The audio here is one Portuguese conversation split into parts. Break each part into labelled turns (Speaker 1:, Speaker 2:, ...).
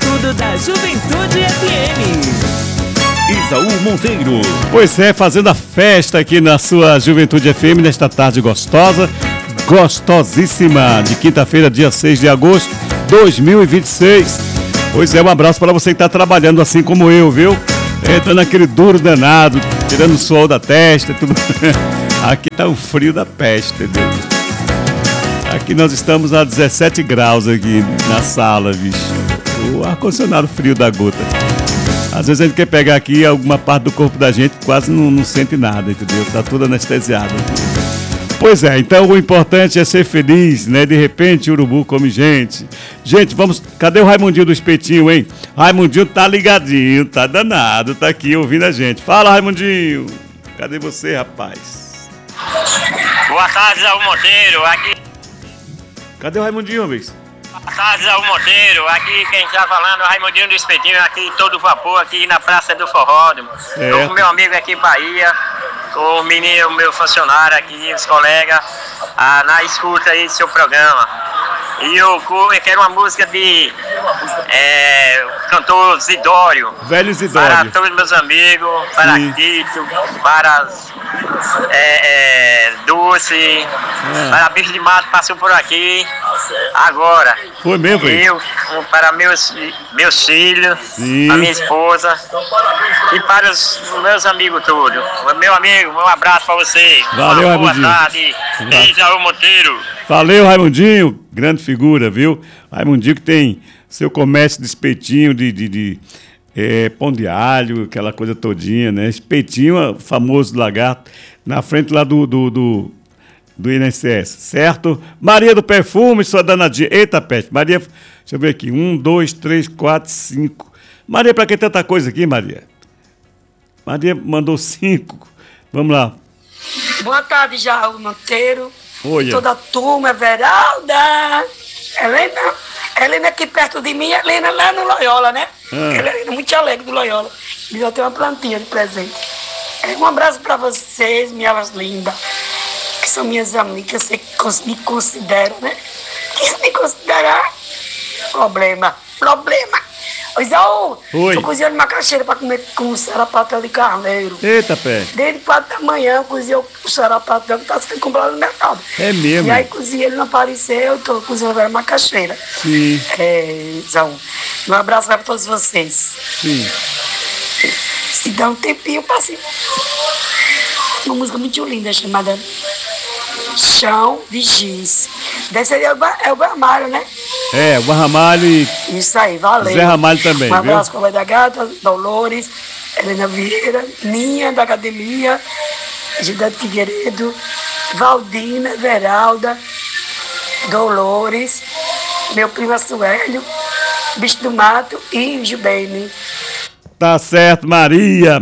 Speaker 1: tudo da Juventude FM.
Speaker 2: Isaú Monteiro. Pois é, fazendo a festa aqui na sua Juventude FM nesta tarde gostosa, gostosíssima, de quinta-feira, dia 6 de agosto de 2026. Pois é, um abraço para você que está trabalhando assim como eu, viu? Dando aquele duro danado, tirando o suor da testa, tudo. Aqui tá um frio da peste, entendeu? Aqui nós estamos a 17 graus aqui na sala, bicho. O ar-condicionado frio da gota. Às vezes a gente quer pegar aqui alguma parte do corpo da gente, quase não sente nada, entendeu? Tá tudo anestesiado aqui. Pois é, então o importante é ser feliz, né? De repente o urubu come gente. Gente, vamos... Cadê o Raimundinho do Espetinho, hein? Raimundinho tá ligadinho, tá danado, tá aqui ouvindo a gente. Fala, Raimundinho. Cadê você, rapaz?
Speaker 3: Boa tarde, Isaú Monteiro. Aqui...
Speaker 2: Cadê o Raimundinho, Luiz?
Speaker 3: Boa tarde, Isaú Monteiro. Aqui quem está falando é o Raimundinho do Espetinho, aqui todo vapor, aqui na Praça do Forró. Estou com meu amigo aqui em Bahia, com o menino, meu funcionário aqui, os colegas, na escuta aí do seu programa. E eu quero uma música de cantor Zidório.
Speaker 2: Velho Zidório.
Speaker 3: Para todos meus amigos, para Tito, para Dulce, para Bicho de Mato, passou por aqui agora.
Speaker 2: Foi mesmo, hein?
Speaker 3: Eu, para meus filhos, a minha esposa e para os meus amigos todos. Meu amigo, um abraço para você.
Speaker 2: Valeu, Raimundinho.
Speaker 3: Boa tarde, Isaú Monteiro.
Speaker 2: Valeu, Raimundinho, grande figura, viu? Raimundinho que tem seu comércio de espetinho, de pão de alho, aquela coisa todinha, né? Espetinho, famoso lagarto, na frente lá do INSS, certo? Maria do Perfume, sua danadinha. Eita, peste. Maria, deixa eu ver aqui. 1, 2, 3, 4, 5. Maria, pra que tanta coisa aqui, Maria? Maria mandou 5. Vamos lá.
Speaker 4: Boa tarde, Isaú Monteiro.
Speaker 2: Oi.
Speaker 4: Toda a turma, Veralda. Helena aqui perto de mim, Helena lá no Loyola, né? Helena é muito alegre do Loyola. E já tem uma plantinha de presente. Um abraço para vocês, minhas lindas, que são minhas amigas, você me considera, né? Que me considerar problema. Ô, Isaú, tô cozinhando macaxeira para comer com sarapatel de carneiro.
Speaker 2: Eita, pé.
Speaker 4: Desde 4 da manhã eu cozinhei o sarapatel que tá sendo comprado no mercado.
Speaker 2: É mesmo?
Speaker 4: E aí cozinhei, ele não apareceu, eu tô cozinhando agora macaxeira.
Speaker 2: Sim.
Speaker 4: Isaú, um abraço para todos vocês.
Speaker 2: Sim.
Speaker 4: Se dá um tempinho, eu passei uma música muito linda chamada Chão de Giz. Desse aí é o Ramalho, né?
Speaker 2: O Ramalho e...
Speaker 4: Isso aí, valeu.
Speaker 2: Zé Ramalho também,
Speaker 4: um abraço
Speaker 2: viu?
Speaker 4: para a da Gata, Dolores, Helena Vieira, Ninha da Academia, Gilberto Figueiredo, Valdina, Veralda, Dolores, meu primo Suélio, Bicho do Mato e Gilbene.
Speaker 2: Tá certo, Maria.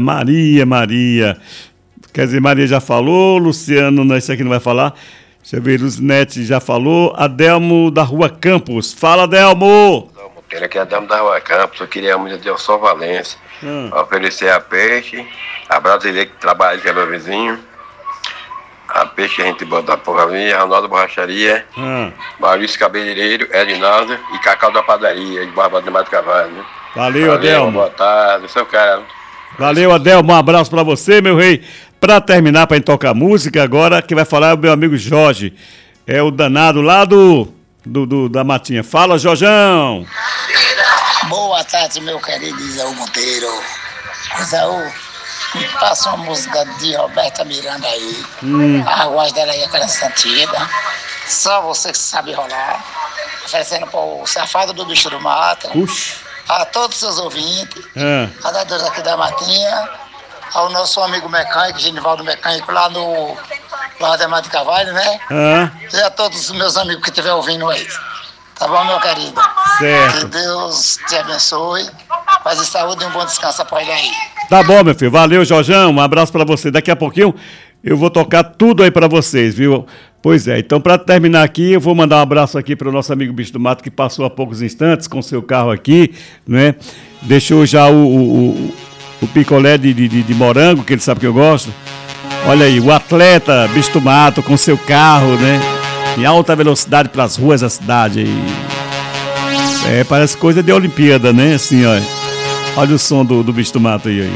Speaker 2: Quer dizer, Maria já falou, Luciano, isso aqui não vai falar. Deixa eu ver, Luzinete já falou. Adelmo da Rua Campos. Fala, Adelmo!
Speaker 5: Aqui é Adelmo da Rua Campos. Eu queria muito de Só Valência. Oferecer a Peixe, a brasileira que trabalha, que é meu vizinho. A Peixe, a gente bota por ali, Ronaldo Borracharia, Maurício Cabeleireiro, Edinaldo e Cacau da Padaria, de Barba de Mato Cavalo. Né?
Speaker 2: Valeu, Adelmo.
Speaker 5: Boa tarde, seu cara.
Speaker 2: Valeu, Adelmo. Um abraço pra você, meu rei. Pra terminar, pra gente tocar música, agora quem vai falar é o meu amigo Jorge. É o danado lá da Matinha. Fala, Jorjão.
Speaker 6: Boa tarde, meu querido Isaú Monteiro. Isaú, me passa uma música de Roberta Miranda aí. A voz dela aí é aquela sentida. Só você que sabe rolar. Oferecendo pro safado do Bicho do Mato. A todos os seus ouvintes. A dadores aqui da Matinha. Ao nosso amigo mecânico, Genivaldo Mecânico, lá no Ademar de Carvalho, né? E a todos os meus amigos que estiverem ouvindo aí. Tá bom, meu querido?
Speaker 2: Certo.
Speaker 6: Que Deus te abençoe. Paz e saúde e um bom descanso pra ele aí.
Speaker 2: Tá bom, meu filho. Valeu, Jorjão. Um abraço pra você. Daqui a pouquinho eu vou tocar tudo aí pra vocês, viu? Pois é. Então, pra terminar aqui, eu vou mandar um abraço aqui pro nosso amigo Bicho do Mato, que passou há poucos instantes com seu carro aqui, né? Deixou já o picolé de morango, que ele sabe que eu gosto. Olha aí, o atleta Bicho do Mato com seu carro, né? Em alta velocidade pelas ruas da cidade aí. É, parece coisa de Olimpíada, né? Assim, ó. Olha o som do Bicho do Mato aí.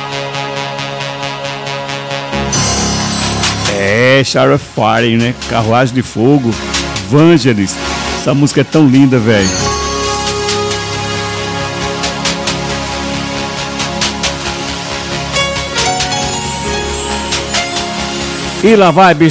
Speaker 2: É, Chariot of Fire, né? Carruagem de Fogo, Vangelis. Essa música é tão linda, velho. E lá vai, Bicho